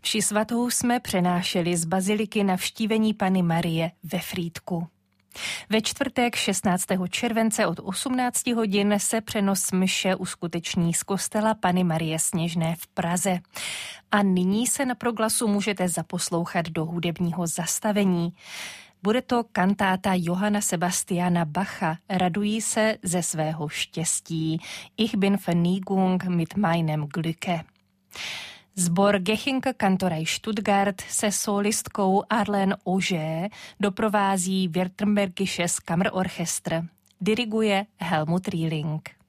Vši svatou jsme přenášeli z baziliky Navštívení Panny Marie ve Frýdku. Ve čtvrtek 16. července od 18 hodin se přenos mše uskuteční z kostela Panny Marie Sněžné v Praze. A nyní se na Proglasu můžete zaposlouchat do hudebního zastavení. Bude to kantáta Johanna Sebastiana Bacha, Radují se ze svého štěstí. Ich bin Vergnügung mit meinem Glücke. Sbor Gechinke Kantorei Stuttgart se solistkou Arlene Auger doprovází Württembergisches Kammerorchester. Diriguje Helmut Rieling.